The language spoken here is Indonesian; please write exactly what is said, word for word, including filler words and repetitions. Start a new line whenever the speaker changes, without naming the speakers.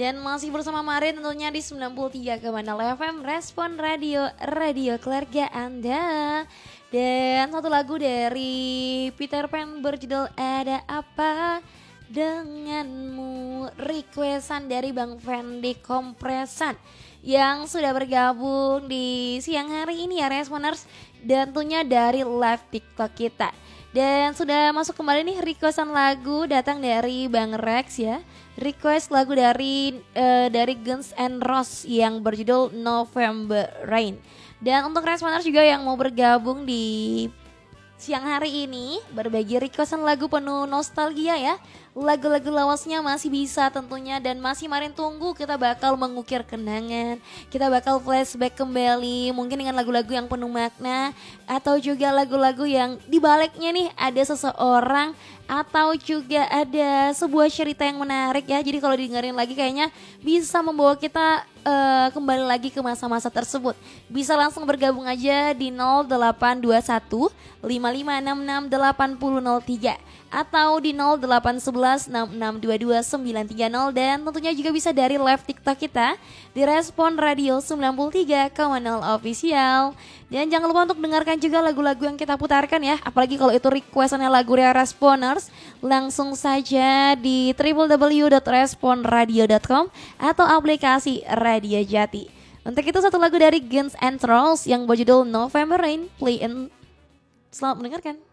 Dan masih bersama Marin tentunya di sembilan puluh tiga koma nol F M Respon Radio, radio keluarga Anda. Dan satu lagu dari Peter Pan berjudul Ada Apa Denganmu, requestan dari Bang Fendi Kompresan yang sudah bergabung di siang hari ini ya Responers, dan tentunya dari live TikTok kita. Dan sudah masuk kembali nih requestan lagu datang dari Bang Rex ya. Request lagu dari uh, dari Guns N' Roses yang berjudul November Rain. Dan untuk Responers juga yang mau bergabung di siang hari ini berbagi requestan lagu penuh nostalgia ya. Lagu-lagu lawasnya masih bisa tentunya, dan masih Marin tunggu, kita bakal mengukir kenangan, kita bakal flashback kembali mungkin dengan lagu-lagu yang penuh makna, atau juga lagu-lagu yang dibaliknya nih ada seseorang atau juga ada sebuah cerita yang menarik ya. Jadi kalau dengerin lagi kayaknya bisa membawa kita uh, kembali lagi ke masa-masa tersebut. Bisa langsung bergabung aja di nol delapan dua satu lima lima enam enam delapan nol nol tiga atau di nol delapan satu satu enam enam dua dua sembilan tiga nol, dan tentunya juga bisa dari live TikTok kita di Respon Radio sembilan puluh tiga koma nol Official. Dan jangan lupa untuk dengarkan juga lagu-lagu yang kita putarkan ya, apalagi kalau itu requestannya lagu dari Responers, langsung saja di w w w dot respon radio dot com atau aplikasi Radio Jati. Untuk itu satu lagu dari Guns N' Roses yang berjudul November Rain, play in. Selamat mendengarkan.